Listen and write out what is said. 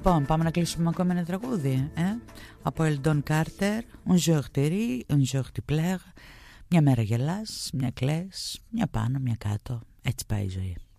Λοιπόν, πάμε να κλείσουμε ακόμη ένα τραγούδι, από Eldon Carter. Un jour tu ris, un jour tu pleures. Μια μέρα γελάς, μια κλαις, μια πάνω, μια κάτω. Έτσι πάει η ζωή.